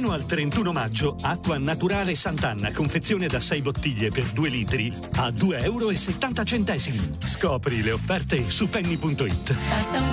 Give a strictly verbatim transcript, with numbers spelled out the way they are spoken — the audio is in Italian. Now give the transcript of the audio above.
Fino al trentuno maggio, acqua naturale Sant'Anna, confezione da sei bottiglie per due litri a due euro e settanta centesimi. Scopri le offerte su penny punto it.